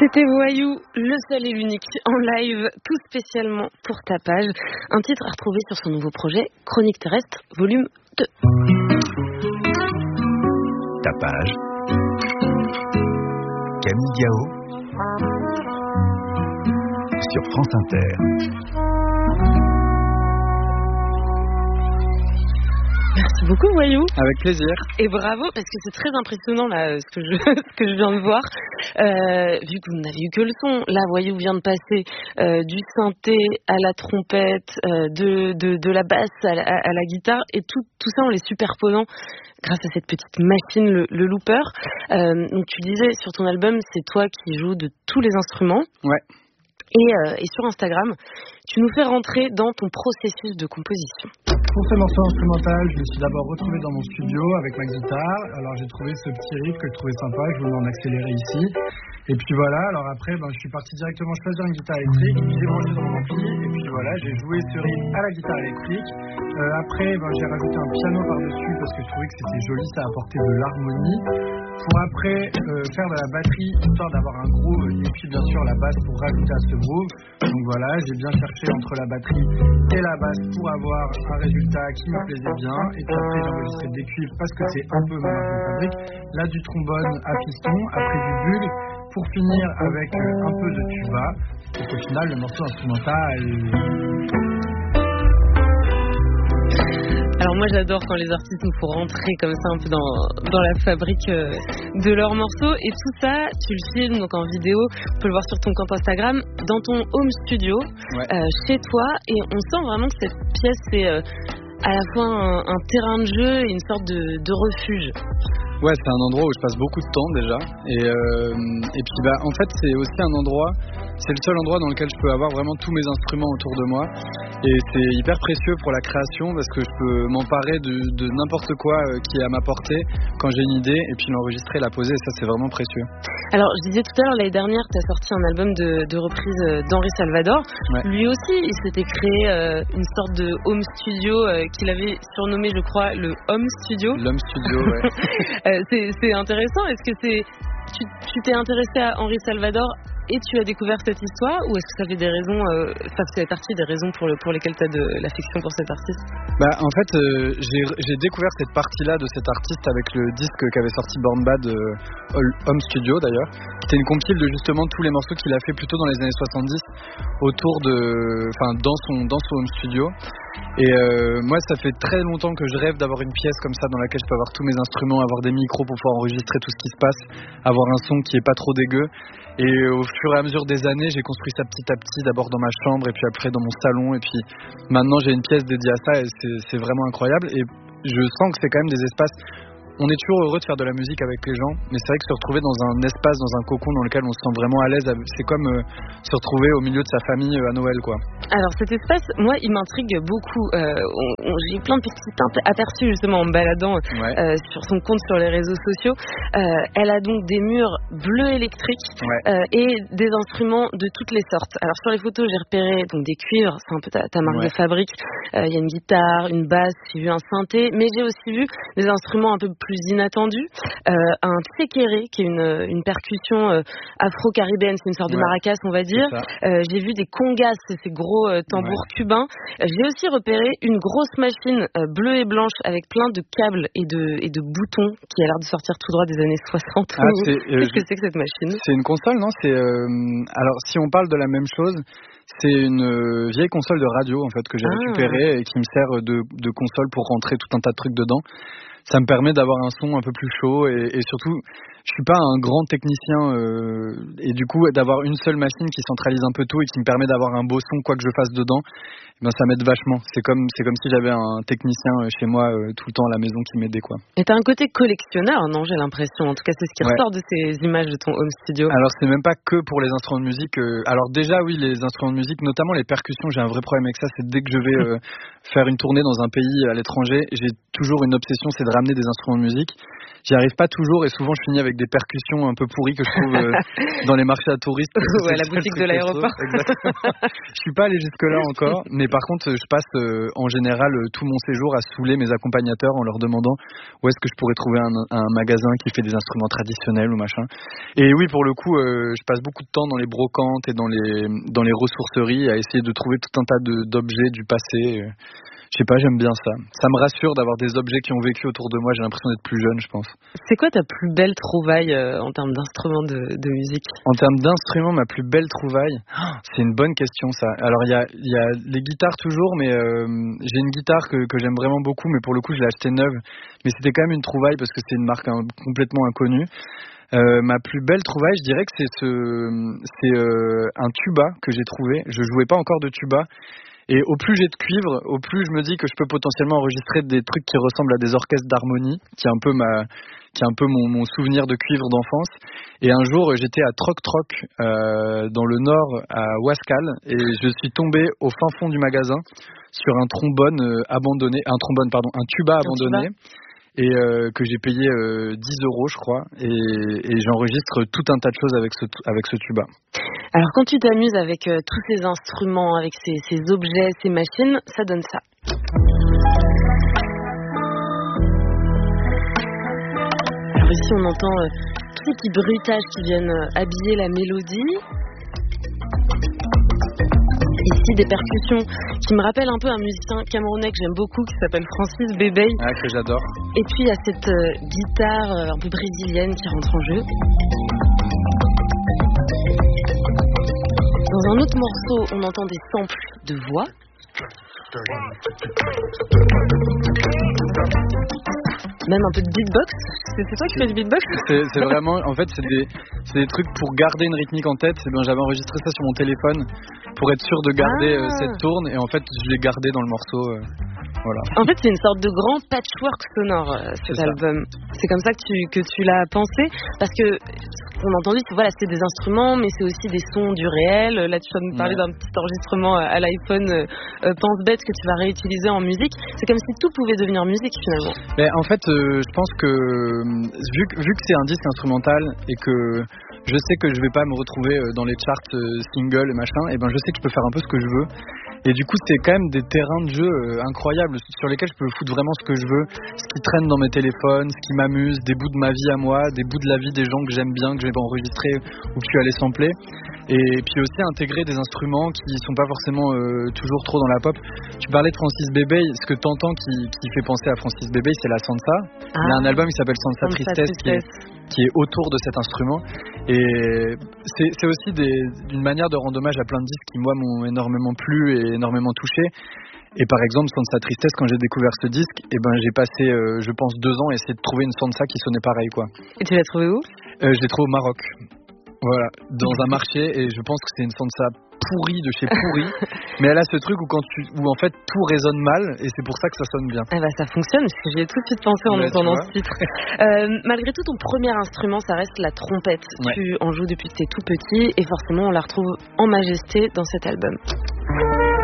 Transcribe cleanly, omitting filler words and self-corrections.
C'était Voyou, le seul et l'unique, en live, tout spécialement pour ta page. Un titre à retrouver sur son nouveau projet, Chronique terrestre, volume 2. Ta page. Camille Gao. Sur France Inter. Merci beaucoup Voyou. Avec plaisir. Et bravo, parce que c'est très impressionnant là ce que je viens de voir. Vu que vous n'avez eu que le son, là Voyou vient de passer du synthé à la trompette, de la basse à la guitare, et tout ça en les superposant grâce à cette petite machine, le looper. Donc tu disais sur ton album, c'est toi qui joues de tous les instruments. Ouais. Et sur Instagram, tu nous fais rentrer dans ton processus de composition. Pour ce morceau instrumental, je me suis d'abord retrouvé dans mon studio avec ma guitare. Alors j'ai trouvé ce petit riff que je trouvais sympa, je voulais en accélérer ici. Et puis voilà, alors après je suis parti directement choisir une guitare électrique, j'ai branché dans mon ampli, et puis voilà, j'ai joué ce riff à la guitare électrique. Après j'ai rajouté un piano par-dessus parce que je trouvais que c'était joli, ça apportait de l'harmonie. Pour après faire de la batterie, histoire d'avoir un groove, et puis bien sûr la basse pour rajouter à ce groove. Donc voilà, j'ai bien cherché entre la batterie et la basse pour avoir un résultat qui me plaisait bien. Et puis après j'ai enregistré des cuivres parce que c'est un peu ma marque de fabrique. Là du trombone à piston, après du bugle, pour finir avec un peu de tuba. Et au final le morceau instrumental... Alors moi j'adore quand les artistes nous font rentrer comme ça un peu dans la fabrique de leurs morceaux, et tout ça tu le filmes donc en vidéo, on peut le voir sur ton compte Instagram, dans ton home studio, ouais. Chez toi, et on sent vraiment que cette pièce c'est à la fois un terrain de jeu et une sorte de refuge. Ouais, c'est un endroit où je passe beaucoup de temps déjà, et puis en fait c'est aussi un endroit, c'est le seul endroit dans lequel je peux avoir vraiment tous mes instruments autour de moi, et c'est hyper précieux pour la création parce que je peux m'emparer de n'importe quoi qui est à ma portée quand j'ai une idée, et puis l'enregistrer, la poser, et ça c'est vraiment précieux. Alors je disais tout à l'heure, l'année dernière tu as sorti un album de reprise d'Henri Salvador, ouais. Lui aussi il s'était créé une sorte de home studio qu'il avait surnommé je crois le Home Studio. L'Home Studio, ouais. C'est intéressant. Est-ce que tu t'es intéressé à Henri Salvador et tu as découvert cette histoire, ou est-ce que ça fait des raisons, ça fait partie des raisons pour lesquelles tu as de l'affection pour cet artiste? En fait, j'ai découvert cette partie-là de cet artiste avec le disque qu'avait sorti Born Bad, Home Studio d'ailleurs. C'était une compile de justement tous les morceaux qu'il a fait plutôt dans les années 70 dans son home studio. Et moi ça fait très longtemps que je rêve d'avoir une pièce comme ça dans laquelle je peux avoir tous mes instruments, avoir des micros pour pouvoir enregistrer tout ce qui se passe, avoir un son qui est pas trop dégueu. Et au fur et à mesure des années j'ai construit ça petit à petit, d'abord dans ma chambre et puis après dans mon salon, et puis maintenant j'ai une pièce dédiée à ça, et c'est vraiment incroyable. Et je sens que c'est quand même des espaces, on est toujours heureux de faire de la musique avec les gens, mais c'est vrai que se retrouver dans un espace, dans un cocon dans lequel on se sent vraiment à l'aise, c'est comme se retrouver au milieu de sa famille à Noël, quoi. Alors cet espace, moi il m'intrigue beaucoup, j'ai plein de petits aperçus justement en me baladant sur son compte sur les réseaux sociaux. Elle a donc des murs bleus électriques, ouais. Et des instruments de toutes les sortes. Alors sur les photos j'ai repéré donc des cuivres, c'est un peu ta marque, ouais. De fabrique. Il y a une guitare, une basse, j'ai vu un synthé, mais j'ai aussi vu des instruments un peu plus inattendus, un tsekere qui est une percussion afro-caribéenne, c'est une sorte de maracas on va dire. J'ai vu des congas, ces gros tambours cubains. J'ai aussi repéré une grosse machine bleue et blanche avec plein de câbles et de boutons qui a l'air de sortir tout droit des années 60. Qu'est-ce que c'est que cette machine? C'est une console, non? Alors si on parle de la même chose, c'est une vieille console de radio en fait que j'ai récupérée et qui me sert de console pour rentrer tout un tas de trucs dedans. Ça me permet d'avoir un son un peu plus chaud, et surtout je suis pas un grand technicien, et du coup d'avoir une seule machine qui centralise un peu tout et qui me permet d'avoir un beau son quoi que je fasse dedans, ça m'aide vachement. C'est comme si j'avais un technicien chez moi tout le temps à la maison qui m'aidait, quoi. Et t'as un côté collectionneur, non, j'ai l'impression, en tout cas c'est ce qui ressort de ces images de ton home studio. Alors c'est même pas que pour les instruments de musique, alors déjà oui, les instruments de musique, notamment les percussions, j'ai un vrai problème avec ça. C'est dès que je vais faire une tournée dans un pays à l'étranger, j'ai toujours une obsession, c'est de ramener des instruments de musique. j'y arrive pas toujours et souvent je finis avec des percussions un peu pourries que je trouve dans les marchés à touristes. Ouais, la boutique de l'aéroport. Exactement. Je suis pas allé jusque-là encore, mais par contre je passe en général tout mon séjour à saouler mes accompagnateurs en leur demandant où est-ce que je pourrais trouver un magasin qui fait des instruments traditionnels ou machin. Et oui, pour le coup, je passe beaucoup de temps dans les brocantes et dans les ressourceries à essayer de trouver tout un tas d'objets du passé. Je sais pas, j'aime bien ça. Ça me rassure d'avoir des objets qui ont vécu autour de moi. J'ai l'impression d'être plus jeune, je pense. C'est quoi ta plus belle trouvaille en termes d'instruments de musique? En termes d'instruments, ma plus belle trouvaille, c'est une bonne question ça. Alors il y a les guitares toujours, mais j'ai une guitare que j'aime vraiment beaucoup, mais pour le coup je l'ai achetée neuve. Mais c'était quand même une trouvaille parce que c'est une marque complètement inconnue. Ma plus belle trouvaille, je dirais que c'est un tuba que j'ai trouvé. Je jouais pas encore de tuba. Et au plus j'ai de cuivre, au plus je me dis que je peux potentiellement enregistrer des trucs qui ressemblent à des orchestres d'harmonie, qui est un peu mon souvenir de cuivre d'enfance. Et un jour, j'étais à Troc dans le nord, à Wascal, et je suis tombé au fin fond du magasin sur un tuba abandonné. Et que j'ai payé 10 €, je crois, et j'enregistre tout un tas de choses avec ce tuba. Alors quand tu t'amuses avec tous ces instruments, avec ces objets, ces machines, ça donne ça. Alors ici on entend tous ces petits bruitages qui viennent habiller la mélodie. Ici des percussions qui me rappellent un peu un musicien camerounais que j'aime beaucoup qui s'appelle Francis Bébé. Ah, que j'adore. Et puis il y a cette guitare un peu brésilienne qui rentre en jeu. Dans un autre morceau, on entend des samples de voix. Même un peu de beatbox. C'est toi qui fais du beatbox? C'est vraiment, en fait, c'est des trucs pour garder une rythmique en tête. J'avais enregistré ça sur mon téléphone pour être sûr de garder cette tourne, et en fait, je l'ai gardé dans le morceau. Voilà. En fait, c'est une sorte de grand patchwork sonore, cet album. C'est comme ça que tu l'as pensé, parce que on a entendu, c'est des instruments, mais c'est aussi des sons du réel. Là, tu vas nous parler d'un petit enregistrement à l'iPhone pense bête que tu vas réutiliser en musique. C'est comme si tout pouvait devenir musique finalement. Mais en fait, je pense que vu que c'est un disque instrumental et que je sais que je vais pas me retrouver dans les charts singles et machin, et ben je sais que je peux faire un peu ce que je veux. Et du coup, c'est quand même des terrains de jeu incroyables sur lesquels je peux foutre vraiment ce que je veux, ce qui traîne dans mes téléphones, ce qui m'amuse, des bouts de ma vie à moi, des bouts de la vie des gens que j'aime bien, que j'ai enregistré ou que je suis allé sampler. Et puis aussi intégrer des instruments qui sont pas forcément toujours trop dans la pop. Tu parlais de Francis Bébé, ce que t'entends qui fait penser à Francis Bébé, c'est la Sansa. Il y a un album qui s'appelle Sansa Tristesse qui est autour de cet instrument. Et c'est aussi une manière de rendre hommage à plein de disques qui moi m'ont énormément plu et énormément touché. Et par exemple, Sansa Tristesse, quand j'ai découvert ce disque, j'ai passé, je pense, 2 ans à essayer de trouver une Sansa qui sonnait pareil, quoi. Et tu l'as trouvé où? Je l'ai trouvé au Maroc. Voilà, dans un marché, et je pense que c'est une Sansa pourrie de chez pourrie, mais elle a ce truc où en fait tout résonne mal, et c'est pour ça que ça sonne bien. Ça fonctionne, parce que j'y ai tout de suite pensé en entendant ce titre. Malgré tout, ton premier instrument, ça reste la trompette. Ouais. Tu en joues depuis que t'es tout petit, et forcément on la retrouve en majesté dans cet album.